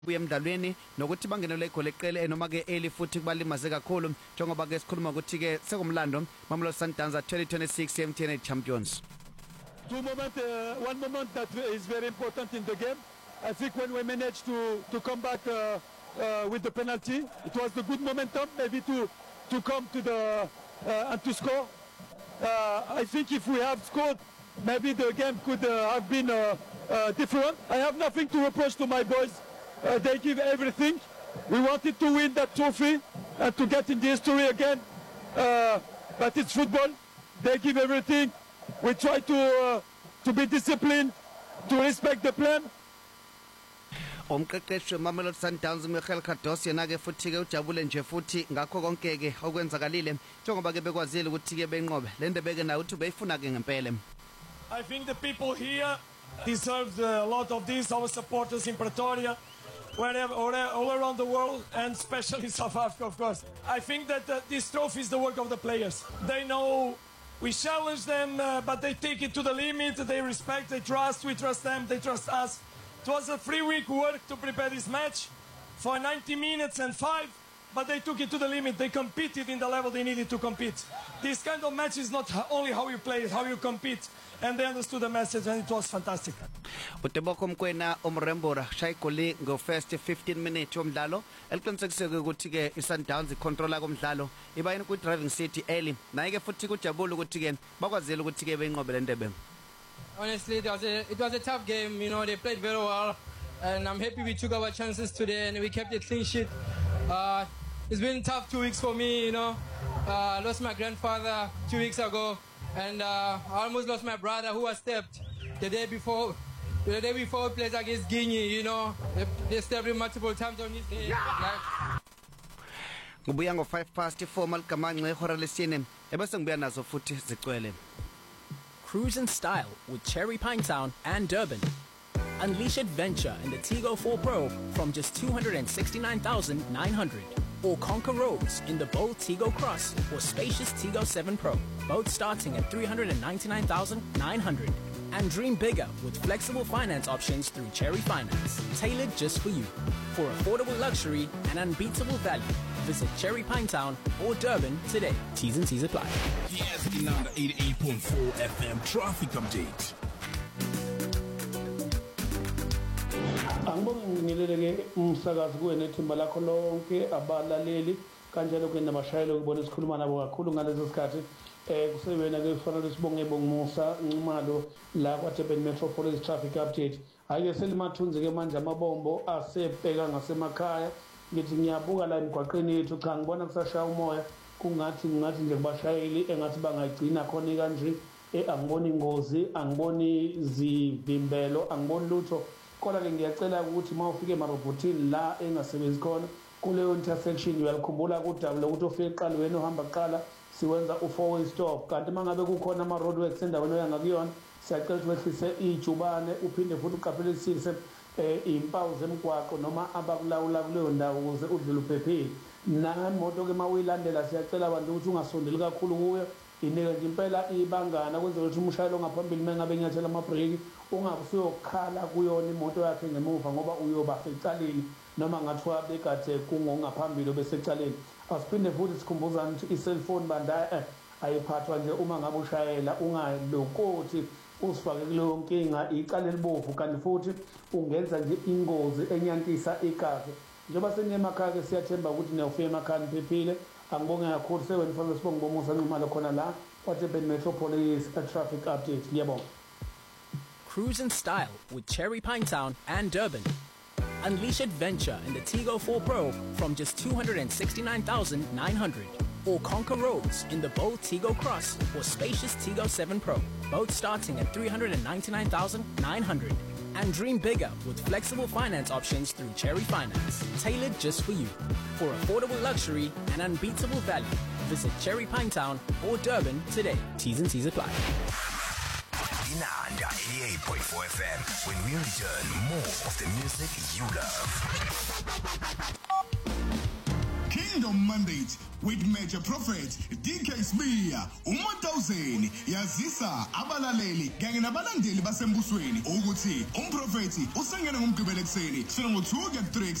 buye emdlalweni nokuthi bangenele igoli eqele noma ke early futhi kubalimaze kakhulu njengoba ke sikhuluma ukuthi ke sekumlando Mamelodi Sundowns 2026 MTN Champions. One moment that is very important in the game. I think when we managed to come back with the penalty, it was the good momentum maybe to come to the and to score. I think if we have scored, maybe the game could have been different. I have nothing to reproach to my boys. They give everything. We wanted to win that trophy and to get in the history again. But it's football. They give everything. We try to be disciplined, to respect the plan. Umqeqeshi Mamelodi Sundowns Michael Khados yena ke futhi ke ujabule nje futhi ngakho konke ke okwenzakalile njengoba ke bekwazile ukuthi ke benqobe le ndebe ke nayo uthi beyifuna ke ngempela. I think the people here deserve a lot of this, our supporters in Pretoria, wherever, all around the world, and especially South Africa, of course. I think that this trophy is the work of the players. They know we challenge them, but they take it to the limit. They respect, they trust, we trust them, they trust us. It was a 3-week work to prepare this match for 90 minutes and 5, but they took it to the limit. They competed in the level they needed to compete. This kind of match is not only how you play, it's how you compete. And they understood the message, and it was fantastic. Uteboko Mkwena Umrembora shaya igoli ngo first 15 minutes yomdlalo eliqinisekiseke ukuthi ke iSundowns icontrola komdlalo iba yini ku driving seat early naye ke futhi kujabula ukuthi ke bakwazile ukuthi ke benqobe le ndebe. Honestly, it was a tough game. You know, they played very well, and I'm happy we took our chances today and we kept a clean sheet. It's been tough 2 weeks for me. You know, I lost my grandfather 2 weeks ago. And I almost lost my brother who was stabbed the day before. The day before we played against Guinea, you know, they stabbed him multiple times on his head. Ngubuya ngo 4:05 malikamanxe ehora lesine ebese ngibuya nazo futhi zicwele. Cruise in style with Cherry Pine Town and Durban. Unleash adventure in the Tigo 4 Pro from just 269,900. Or conquer roads in the bold Tigo Cross or spacious Tigo 7 Pro, both starting at 399,900. And dream bigger with flexible finance options through Cherry Finance, tailored just for you. For affordable luxury and unbeatable value, visit Cherry Pine Town or Durban today. T's and C's apply. Yes, number 88.4 FM traffic update. Angibonge ngileleke umsakazi kuwena ethimba lakho lonke abalaleli kanjalo ke nabashayeli ukubona isikhuluma nabo kakhulu ngaleso sikhathi kusebena ke kufanele sibonge Musa Ncumalo la kwaDurban Metropolis Traffic Update. Ake selimathunzi ke manje amabombo asebheka ngasemakhaya ngithi ngiyabuka la emgwaqeni yethu cha ngibona kusashaya umoya kungathi nje kubashayeli engathi bangayigcina khona kanje angiboni ingozi angiboni zivimbelo angiboni lutho. Kodwa ke ngiyacela ukuthi mawufike emarobotini la engasebenzi khona kuleyo intersection uyakhumbula kudabula ukuthi ufike eqala wena uhamba kuqala siwenza u4-way stop kanti mangabe kukhona ama roadworks endaweni oyangakuyona siyacela ukuthi wehlise ijubane uphinde futhi uqaphelisise impawu zemgwaqo noma abakulawula kuleyo ndawo ukuze udlule uphephile. Namoto ke mawilandela siyacela abantu ukuthi ungasondeli kakhulu kuyo inike nje impela ibangana kwenzela ukuthi umshayeli ongaphambili mengabe nyathela amabreki ungabe usuyokhala kuyona imoto yakhe ngemuva ngoba uyoba secaleni noma ngathiwa bekade kungongaphambili besecaleni. Asiphinde futhi sikhumbuzana ukuthi i-cellphone bandaya ayiphathwa nje uma ngabe ushayela ungalokothi usifake kuleyo nkinga icala elibovu kanti futhi ungenza nje ingozi enyantisa igazi. Njengoba senemakhaya ke siyathemba ukuthi niyofika emakhaya niphephile. Angibonge kakhulu sewena mfana sibonge Musa Ncumalo khona la kwaDurban Metropolis Traffic Update. Ngiyabonga. Cruise in style with Cherry Pine Town and Durban. Unleash adventure in the Tigo 4 Pro from just 269,900. Or conquer roads in the bold Tigo Cross or spacious Tigo 7 Pro, both starting at 399,900. And dream bigger with flexible finance options through Cherry Finance, tailored just for you. For affordable luxury and unbeatable value, visit Cherry Pine Town or Durban today. T's and C's apply. Inanda 88.4 FM. When we return, more of the music you love. Kingdom Mandate with Major Prophet DK Smear 1000 yazisa abalaleli kanye nabalandeli basembusweni ukuthi umprofeti usengena ngomgqibelo ekseni sona ngo2 kuya 3